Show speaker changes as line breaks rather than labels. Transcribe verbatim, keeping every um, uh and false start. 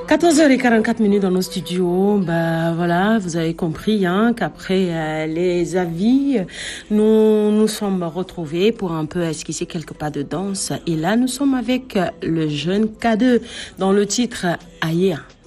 quatorze heures quarante-quatre minutes dans nos studios. Bah voilà, vous avez compris hein, qu'après euh, les avis, nous nous sommes retrouvés pour un peu esquisser quelques pas de danse. Et là, nous sommes avec le jeune K deux dans le titre Aïe.